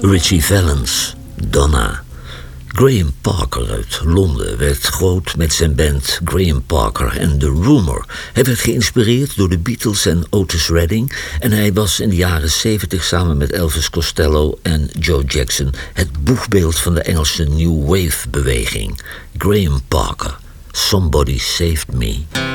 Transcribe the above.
Richie Valens, Donna. Graham Parker uit Londen werd groot met zijn band Graham Parker en The Rumor. Hij werd geïnspireerd door de Beatles en Otis Redding en hij was in de jaren 70 samen met Elvis Costello en Joe Jackson het boegbeeld van de Engelse New Wave beweging. Graham Parker, Somebody Saved Me.